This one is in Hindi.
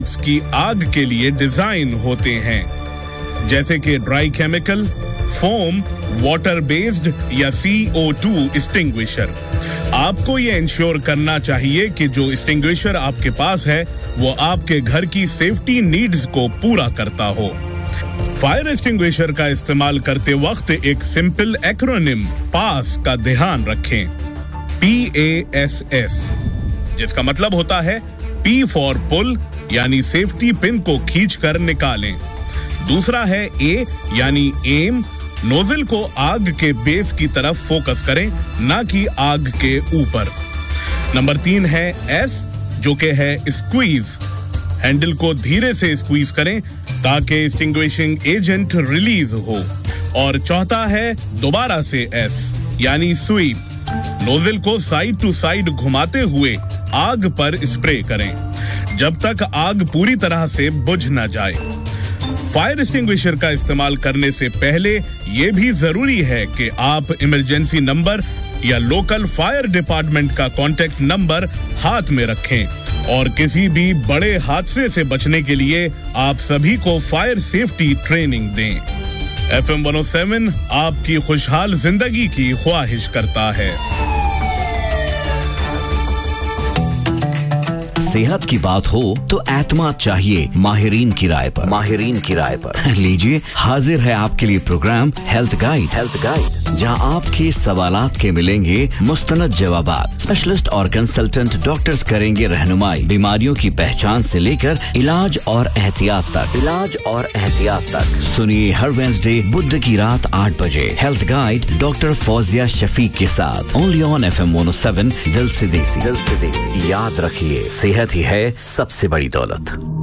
की आग के लिए डिजाइन होते हैं, जैसे कि dry chemical, foam, water based या CO2 एक्सटिंग्विशर। आपको यह इंश्योर करना चाहिए कि जो एक्सटिंग्विशर आपके पास है वो आपके घर की सेफ्टी नीड्स को पूरा करता हो। फायर एक्सटिंग्विशर का इस्तेमाल करते वक्त एक सिंपल एक्रोनिम पास का ध्यान रखें, PASS, जिसका मतलब होता है P फॉर पुल, यानी सेफ्टी पिन को खींचकर निकालें। दूसरा है A यानी एम, नोजल को आग के बेस की तरफ फोकस करें, ना कि आग के ऊपर। नंबर 3 है S, जो कि है स्क्वीज, हैंडल को धीरे से स्क्वीज करें ताकि एक्सटिंग्विशिंग एजेंट रिलीज हो। और चौथा है दोबारा से S यानी स्वीप, नोजल को साइड टू साइड घुमाते हुए आग पर स्प्रे करें जब तक आग पूरी तरह से बुझ न जाए। फायर एक्सटिंग्विशर का इस्तेमाल करने से पहले यह भी जरूरी है कि आप इमरजेंसी नंबर या लोकल फायर डिपार्टमेंट का कांटेक्ट नंबर हाथ में रखें और किसी भी बड़े हादसे से बचने के लिए आप सभी को फायर सेफ्टी ट्रेनिंग दें। FM 107 आपकी खुशहाल जिंदगी की ख्वाहिश करता है। सेहत की बात हो तो एतमाद चाहिए माहिरीन की राय पर। लीजिए, हाजिर है आपके लिए प्रोग्राम हेल्थ गाइड, जहां आपके सवालात के मिलेंगे मुस्तनद जवाबात। स्पेशलिस्ट और कंसल्टेंट डॉक्टर्स करेंगे रहनुमाई बीमारियों की पहचान से लेकर इलाज और एहतियात तक। सुनिए हर वेडनेसडे बुध की रात 8 बजे health guide doctor Fauzia Shafiq के साथ, ओनली ऑन FM 107, दिल से देसी। याद रखिए, सेहत ही है सबसे बड़ी दौलत।